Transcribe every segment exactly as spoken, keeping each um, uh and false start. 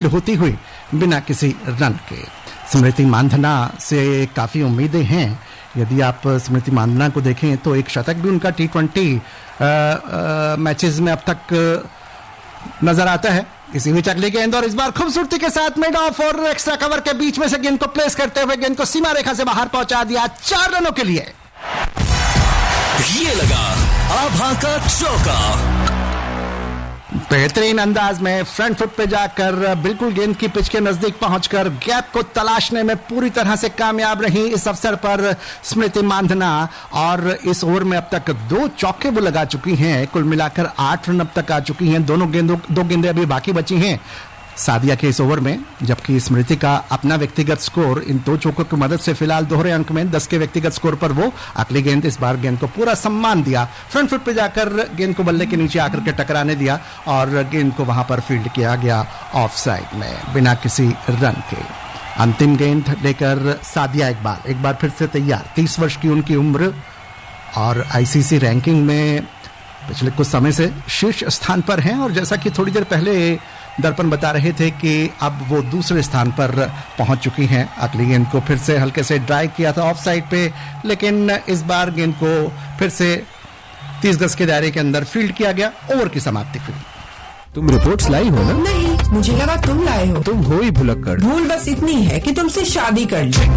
होती हुई बिना किसी रन के। स्मृति मांधना से काफ़ी उम्मीदें हैं। यदि आप स्मृति मांधना को देखें तो एक शतक भी उनका टी ट्वेंटी मैचेस में अब तक नजर आता है। इसी बीच अगली गेंद और इस बार खूबसूरती के साथ मिड ऑफ और एक्स्ट्रा कवर के बीच में से गेंद को प्लेस करते हुए गेंद को सीमा रेखा से बाहर पहुंचा दिया चार रनों के लिए। ये लगा आभा का चौका। बेहतरीन अंदाज में फ्रंट फुट पे जाकर बिल्कुल गेंद की पिच के नजदीक पहुंचकर गैप को तलाशने में पूरी तरह से कामयाब रही इस अवसर पर स्मृति मांधना। और इस ओवर में अब तक दो चौके वो लगा चुकी हैं। कुल मिलाकर आठ रन अब तक आ चुकी हैं। दोनों गेंदों दो गेंदें अभी बाकी बची हैं सादिया के इस ओवर में, जबकि स्मृति का अपना व्यक्तिगत स्कोर इन दो चौकों की मदद से फिलहाल दोहरे अंक में दस के व्यक्तिगत स्कोर पर वो अगली गेंद इस बार गेंद को पूरा सम्मान दिया, फ्रंट फुट पे जाकर गेंद को बल्ले के नीचे आकर के टकराने दिया और गेंद को वहां पर फील्ड किया गया ऑफ साइड में बिना किसी रन के। अंतिम गेंद लेकर सादिया इकबाल एक बार फिर से तैयार। तीस वर्ष की उनकी उम्र और आईसीसी रैंकिंग में पिछले कुछ समय से शीर्ष स्थान पर हैं। और जैसा कि थोड़ी देर पहले दर्पण बता रहे थे कि अब वो दूसरे स्थान पर पहुंच चुकी हैं। अगली गेंद को फिर से हल्के से ड्राइव किया था ऑफ साइड पे, लेकिन इस बार गेंद को फिर से तीस गज के दायरे के अंदर फील्ड किया गया। ओवर की समाप्ति हुई। तुम रिपोर्ट्स लाई हो ना? नहीं, मुझे लगा तुम लाए हो। तुम हो ही भुलक्कड़। भूल बस इतनी है कि तुमसे शादी कर ली।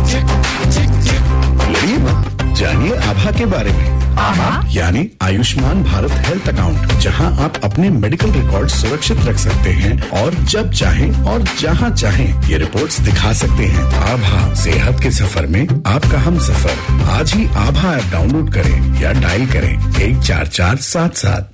लड़िए मत, जानिए आभा के बारे में। आभा यानी आयुष्मान भारत हेल्थ अकाउंट, जहां आप अपने मेडिकल रिकॉर्ड सुरक्षित रख सकते हैं और जब चाहें और जहां चाहें ये रिपोर्ट्स दिखा सकते हैं। आभा, सेहत के सफर में आपका हम सफर। आज ही आभा ऐप डाउनलोड करें या डायल करें एक चार चार सात सात।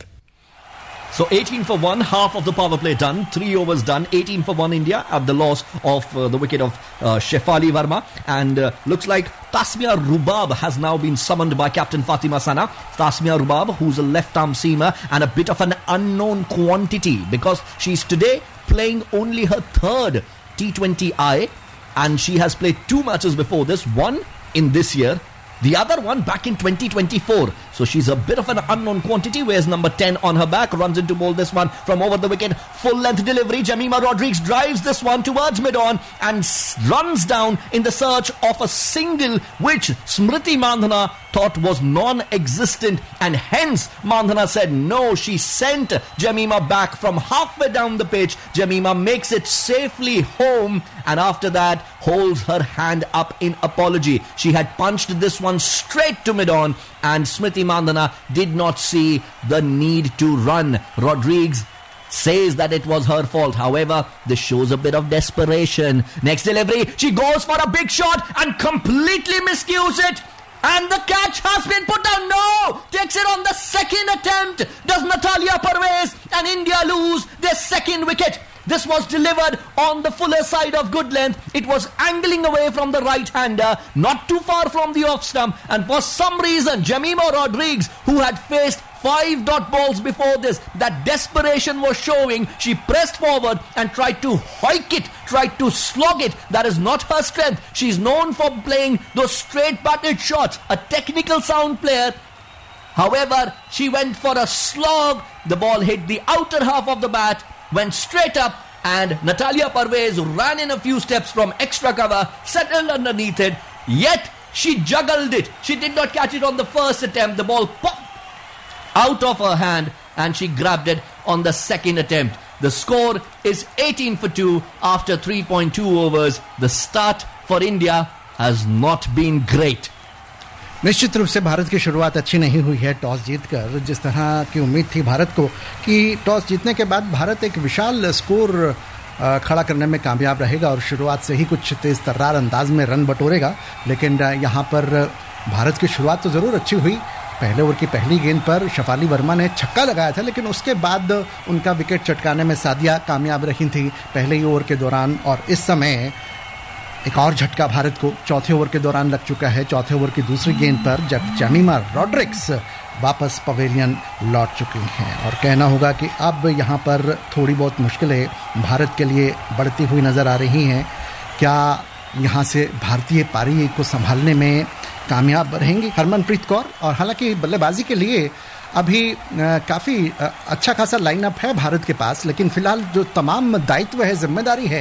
So eighteen for one, half of the power play done, three overs done, eighteen for one India at the loss of uh, the wicket of uh, Shefali Verma. And uh, looks like Tasmia Rubab has now been summoned by Captain Fatima Sana. Tasmia Rubab, who's a left-arm seamer and a bit of an unknown quantity because she's today playing only her third T twenty I and she has played two matches before this, one in this year, the other one back in twenty twenty-four. So she's a bit of an unknown quantity. Wears number ten on her back. Runs into bowl this one from over the wicket. Full length delivery. Jemima Rodrigues drives this one towards mid-on and s- runs down in the search of a single which Smriti Mandhana thought was non-existent. And hence Mandhana said no. She sent Jemima back from halfway down the pitch. Jemima makes it safely home and after that holds her hand up in apology. She had punched this one straight to mid-on and Smriti Mandhana did not see the need to run. Rodrigues says that it was her fault. However, this shows a bit of desperation. Next delivery, she goes for a big shot and completely miscues it. And the catch has been put down. No! Takes it on the second attempt. Does Natalia Parvez and India lose their second wicket? This was delivered on the fuller side of good length. It was angling away from the right-hander, not too far from the off-stump. And for some reason, Jemima Rodrigues, who had faced five dot balls before this, that desperation was showing. She pressed forward and tried to hoik it, tried to slog it. That is not her strength. She's known for playing those straight-batted shots. A technical sound player. However, she went for a slog. The ball hit the outer half of the bat, went straight up, and Natalia Parvez ran in a few steps from extra cover, settled underneath it, yet she juggled it. She did not catch it on the first attempt. The ball popped out of her hand and she grabbed it on the second attempt. The score is eighteen for two after three point two overs. The start for India has not been great. निश्चित रूप से भारत की शुरुआत अच्छी नहीं हुई है toss जीतकर। जिस तरह की उम्मीद थी भारत को कि टॉस जीतने के बाद भारत एक विशाल स्कोर खड़ा करने में कामयाब रहेगा और शुरुआत से ही कुछ तेज तर्रार अंदाज में रन बटोरेगा, लेकिन यहाँ पर भारत की शुरुआत तो ज़रूर अच्छी हुई। पहले ओवर की पहली गेंद पर शेफाली वर्मा ने छक्का लगाया था, लेकिन उसके बाद उनका विकेट चटकाने में सादिया कामयाब रही थी पहले ही ओवर के दौरान। और इस समय एक और झटका भारत को चौथे ओवर के दौरान लग चुका है। चौथे ओवर की दूसरी गेंद पर जब जेमिमा रॉड्रिक्स वापस पवेलियन लौट चुकी हैं और कहना होगा कि अब यहाँ पर थोड़ी बहुत मुश्किलें भारत के लिए बढ़ती हुई नज़र आ रही हैं। क्या यहाँ से भारतीय पारी को संभालने में कामयाब रहेंगी हरमनप्रीत कौर? और हालांकि बल्लेबाजी के लिए अभी काफ़ी अच्छा खासा लाइनअप है भारत के पास, लेकिन फिलहाल जो तमाम दायित्व है, जिम्मेदारी है,